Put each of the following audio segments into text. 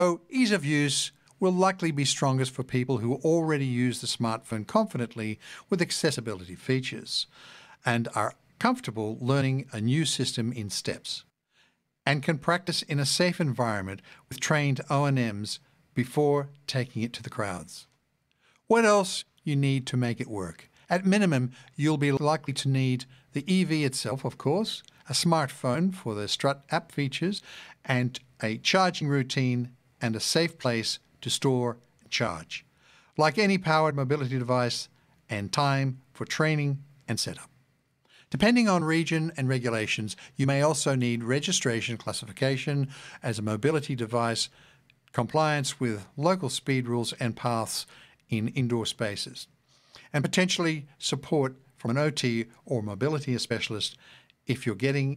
So ease of use will likely be strongest for people who already use the smartphone confidently with accessibility features and are comfortable learning a new system in steps and can practice in a safe environment with trained O&Ms before taking it to the crowds. What else you need to make it work? At minimum, you'll be likely to need the EV itself, of course, a smartphone for the Strut app features, and a charging routine and a safe place to store and charge. Like any powered mobility device, and time for training and setup. Depending on region and regulations, you may also need registration classification as a mobility device, compliance with local speed rules and paths in indoor spaces, and potentially support from an OT or mobility specialist if you're getting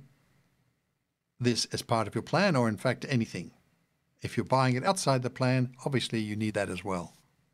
this as part of your plan or in fact anything. If you're buying it outside the plan, obviously you need that as well.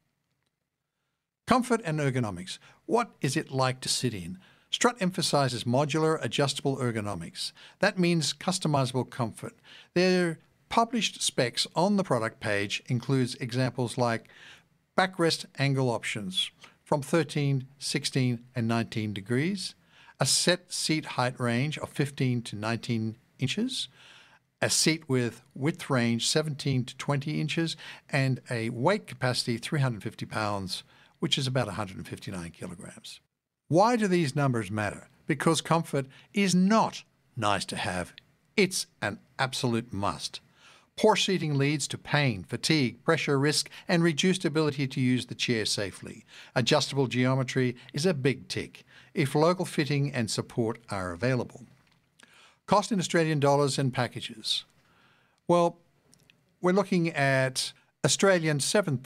Comfort and ergonomics. What is it like to sit in? Strut emphasizes modular, adjustable ergonomics. That means customizable comfort. Their published specs on the product page includes examples like backrest angle options from 13, 16 and 19 degrees, a set seat height range of 15 to 19 inches, a seat with width range 17 to 20 inches, and a weight capacity 350 pounds, which is about 159 kilograms. Why do these numbers matter? Because comfort is not nice to have. It's an absolute must. Poor seating leads to pain, fatigue, pressure risk, and reduced ability to use the chair safely. Adjustable geometry is a big tick if local fitting and support are available. Cost in Australian dollars and packages. Well, we're looking at Australian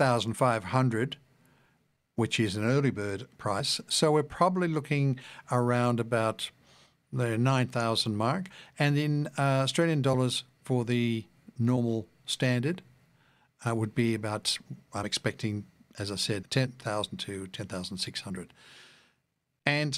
7,500, which is an early bird price. So we're probably looking around about the 9,000 mark. And in Australian dollars for the normal standard would be about, I'm expecting, as I said, 10,000 to 10,600. And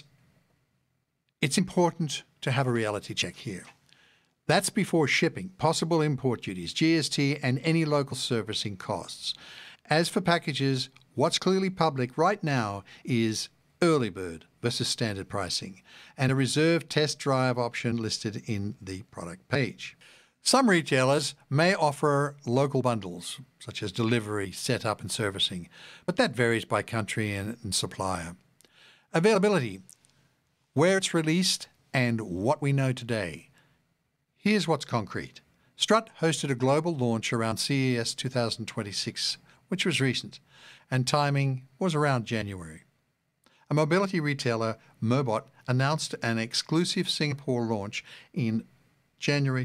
it's important to have a reality check here. That's before shipping, possible import duties, GST, and any local servicing costs. As for packages, what's clearly public right now is early bird versus standard pricing, and a reserved test drive option listed in the product page. Some retailers may offer local bundles, such as delivery, setup, and servicing, but that varies by country and supplier. Availability, where it's released, and what we know today. Here's what's concrete. Strut hosted a global launch around CES 2026, which was recent, and timing was around January. A mobility retailer, Mobot, announced an exclusive Singapore launch in January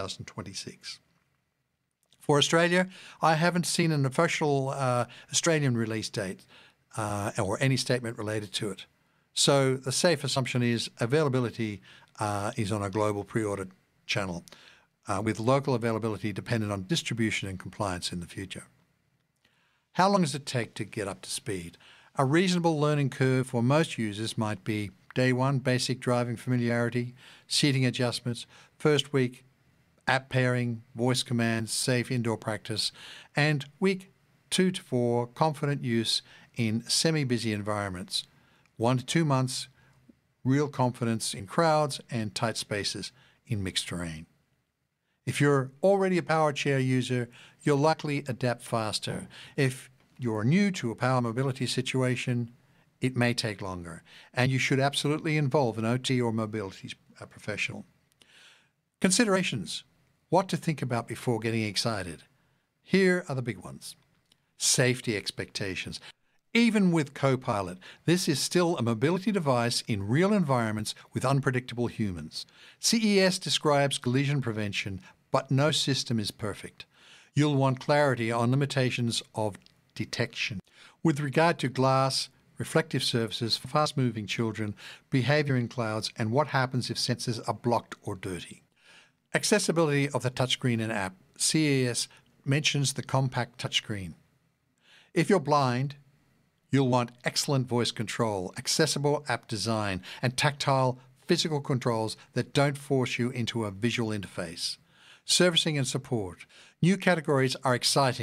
2026. For Australia, I haven't seen an official Australian release date or any statement related to it. So the safe assumption is availability is on a global pre-order channel, with local availability dependent on distribution and compliance in the future. How long does it take to get up to speed? A reasonable learning curve for most users might be day one, basic driving familiarity, seating adjustments, first week, app pairing, voice commands, safe indoor practice, and week 2 to 4, confident use in semi-busy environments. 1 to 2 months, real confidence in crowds and tight spaces in mixed terrain. If you're already a power chair user, you'll likely adapt faster. If you're new to a power mobility situation, it may take longer, and you should absolutely involve an OT or mobility professional. Considerations. What to think about before getting excited. Here are the big ones. Safety expectations. Even with Copilot, this is still a mobility device in real environments with unpredictable humans. CES describes collision prevention, but no system is perfect. You'll want clarity on limitations of detection with regard to glass, reflective surfaces, fast-moving children, behavior in clouds, and what happens if sensors are blocked or dirty. Accessibility of the touchscreen and app. CES mentions the compact touchscreen. If you're blind, you'll want excellent voice control, accessible app design, and tactile physical controls that don't force you into a visual interface. servicing and support. New categories are exciting.